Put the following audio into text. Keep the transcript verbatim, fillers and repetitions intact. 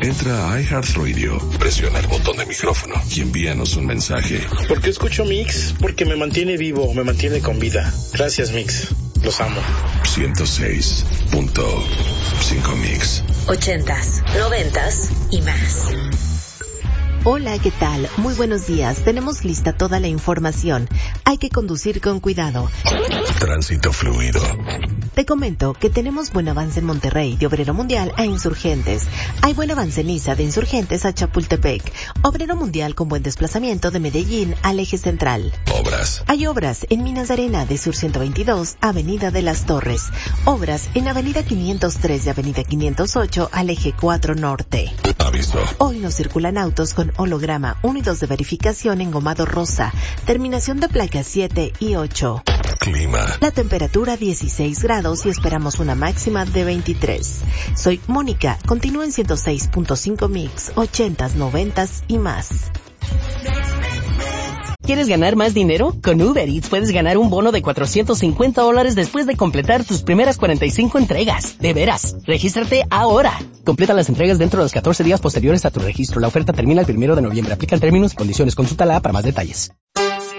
Entra a iHeartRadio, presiona el botón de micrófono y envíanos un mensaje. ¿Por qué escucho Mix? Porque me mantiene vivo, me mantiene con vida. Gracias, Mix. Los amo. ciento seis punto cinco Mix. Ochentas, noventas y más. Hola, ¿qué tal? Muy buenos días. Tenemos lista toda la información. Hay que conducir con cuidado. Tránsito fluido. Te comento que tenemos buen avance en Monterrey, de Obrero Mundial a Insurgentes. Hay buen avance en Iza, de Insurgentes a Chapultepec. Obrero Mundial con buen desplazamiento de Medellín al eje central. Obras. Hay obras en Minas de Arena, de Sur ciento veintidós, Avenida de las Torres. Obras en Avenida quinientos tres de Avenida quinientos ocho al eje cuatro norte. Aviso. Hoy no circulan autos con holograma uno y dos de verificación en Gomado Rosa. Terminación de placas siete y ocho. Clima. La temperatura dieciséis grados y esperamos una máxima de veintitrés. Soy Mónica. Continúa en ciento seis punto cinco Mix, ochentas, noventas y más. ¿Quieres ganar más dinero? Con Uber Eats puedes ganar un bono de cuatrocientos cincuenta dólares después de completar tus primeras cuarenta y cinco entregas. De veras, regístrate ahora. Completa las entregas dentro de los catorce días posteriores a tu registro. La oferta termina el primero de noviembre. Aplican términos y condiciones. Consulta la para más detalles.